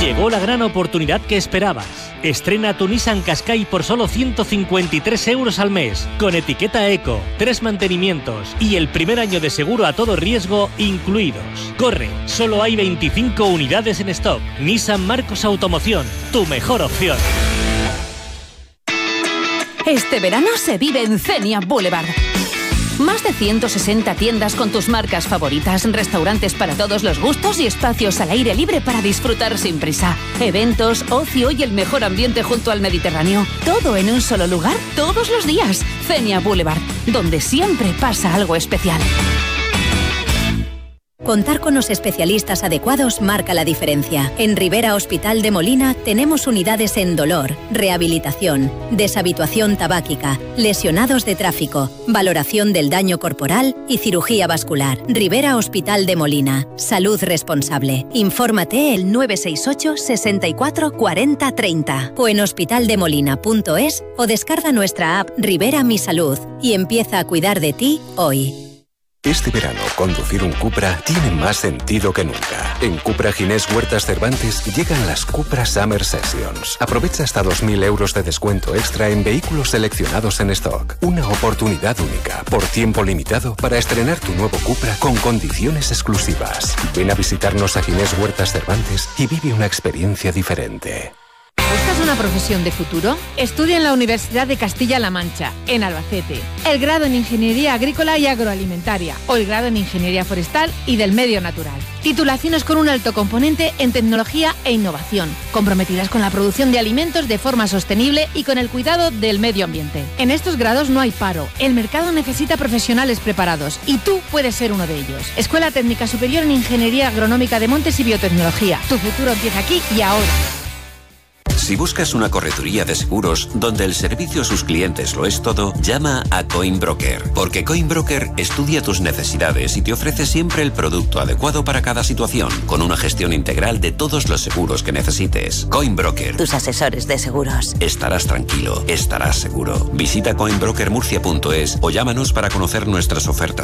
Llegó la gran oportunidad que esperabas. Estrena tu Nissan Qashqai por solo 153 euros al mes, con etiqueta Eco, 3 mantenimientos y el primer año de seguro a todo riesgo incluidos. Corre, solo hay 25 unidades en stock. Nissan Marcos Automoción, tu mejor opción. Este verano se vive en Xenia Boulevard. Más de 160 tiendas con tus marcas favoritas, restaurantes para todos los gustos y espacios al aire libre para disfrutar sin prisa. Eventos, ocio y el mejor ambiente junto al Mediterráneo. Todo en un solo lugar, todos los días. Xenia Boulevard, donde siempre pasa algo especial. Contar con los especialistas adecuados marca la diferencia. En Rivera Hospital de Molina tenemos unidades en dolor, rehabilitación, deshabituación tabáquica, lesionados de tráfico, valoración del daño corporal y cirugía vascular. Rivera Hospital de Molina. Salud responsable. Infórmate el 968 64 40 30 o en hospitaldemolina.es o descarga nuestra app Rivera Mi Salud y empieza a cuidar de ti hoy. Este verano, conducir un Cupra tiene más sentido que nunca. En Cupra Ginés Huertas Cervantes llegan las Cupra Summer Sessions. Aprovecha hasta 2.000 euros de descuento extra en vehículos seleccionados en stock. Una oportunidad única, por tiempo limitado, para estrenar tu nuevo Cupra con condiciones exclusivas. Ven a visitarnos a Ginés Huertas Cervantes y vive una experiencia diferente. ¿Buscas una profesión de futuro? Estudia en la Universidad de Castilla-La Mancha, en Albacete. El grado en Ingeniería Agrícola y Agroalimentaria o el grado en Ingeniería Forestal y del Medio Natural. Titulaciones con un alto componente en tecnología e innovación, comprometidas con la producción de alimentos de forma sostenible y con el cuidado del medio ambiente. En estos grados no hay paro. El mercado necesita profesionales preparados y tú puedes ser uno de ellos. Escuela Técnica Superior en Ingeniería Agronómica de Montes y Biotecnología. Tu futuro empieza aquí y ahora. Si buscas una correduría de seguros donde el servicio a sus clientes lo es todo, llama a Coinbroker, porque Coinbroker estudia tus necesidades y te ofrece siempre el producto adecuado para cada situación, con una gestión integral de todos los seguros que necesites. Coinbroker. Tus asesores de seguros. Estarás tranquilo, estarás seguro. Visita coinbrokermurcia.es o llámanos para conocer nuestras ofertas